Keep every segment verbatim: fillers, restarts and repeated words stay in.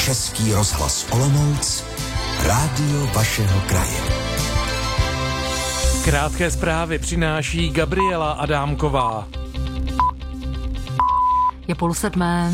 Český rozhlas Olomouc, rádio vašeho kraje. Krátké zprávy přináší Gabriela Adámková. Je půl sedmé.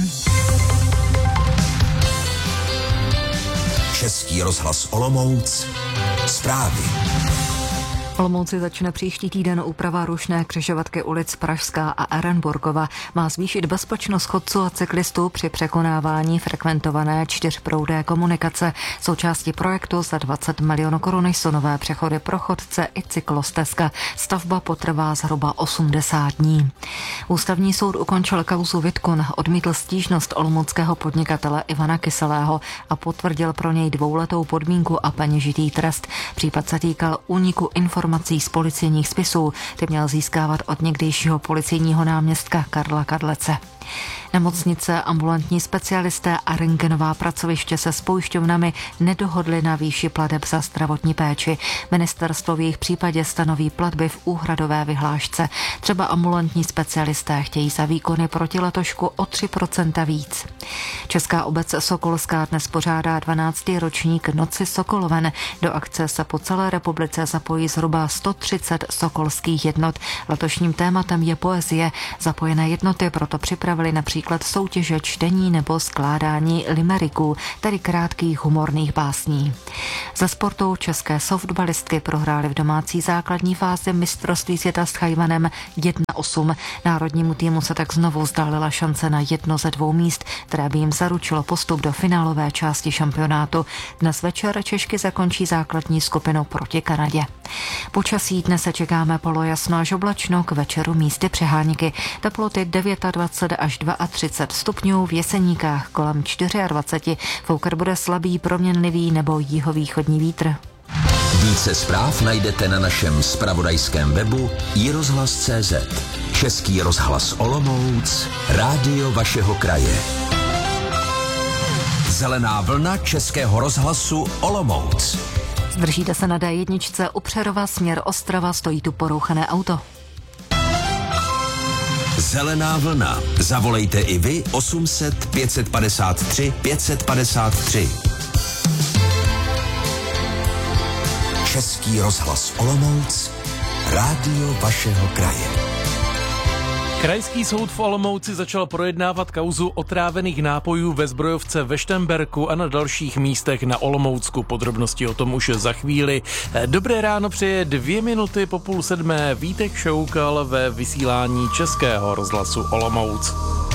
Český rozhlas Olomouc, zprávy. V Olomouci začne příští týden úprava rušné křižovatky ulic Pražská a Ehrenburgova. Má zvýšit bezpečnost chodců a cyklistů při překonávání frekventované čtyřproudé komunikace. Součástí projektu za dvacet milionů korun jsou nové přechody pro chodce i cyklostezka. Stavba potrvá zhruba osmdesát dní. Ústavní soud ukončil kauzu Vidkun, odmítl stížnost olomouckého podnikatele Ivana Kyselého a potvrdil pro něj dvouletou podmínku a peněžitý trest. Případ se týkal úniku informací informací z policejních spisů. Ty měl získávat od někdejšího policejního náměstka Karla Kadlece. Nemocnice, ambulantní specialisté a rentgenová pracoviště se s pojišťovnami nedohodly na výši plateb za zdravotní péči. Ministerstvo v jejich případě stanoví platby v úhradové vyhlášce. Třeba ambulantní specialisté chtějí za výkony proti letošku o tři procenta víc. Česká obec Sokolská dnes pořádá dvanáctý ročník Noci Sokoloven. Do akce se po celé republice zapojí zhruba sto třicet sokolských jednot. Letošním tématem je poezie. Zapojené jednoty proto připravili například soutěže čtení nebo skládání limeriků, tedy krátkých humorných básní. Za sportou české softballistky prohrály v domácí základní fázi mistrovství světa s Tchajwanem jedna osm. Národnímu týmu se tak znovu vzdálila šance na jedno ze dvou míst, které by jim zaručilo postup do finálové části šampionátu. Dnes večer Češky zakončí základní skupinu proti Kanadě. Počasí dnes se čekáme polojasno až oblačno, k večeru místy přehánky. Teploty dvacet devět až třicet dva stupňů, v Jeseníkách kolem dvacet čtyři. Foukat bude slabý, proměnlivý nebo jihovýchodní vítr. Více zpráv najdete na našem zpravodajském webu i rozhlas tečka cé zet. Český rozhlas Olomouc, rádio vašeho kraje. Zelená vlna Českého rozhlasu Olomouc. Zdržíte se na dé jedna u Přerova, směr Ostrava, stojí tu porouchané auto. Zelená vlna. Zavolejte i vy osm set pět padesát tři pět padesát tři. Český rozhlas Olomouc, rádio vašeho kraje. Krajský soud v Olomouci začal projednávat kauzu otrávených nápojů ve zbrojovce ve Šternberku a na dalších místech na Olomoucku. Podrobnosti o tom už za chvíli. Dobré ráno přeje dvě minuty po půl sedmé Vítek Šoukal ve vysílání Českého rozhlasu Olomouc.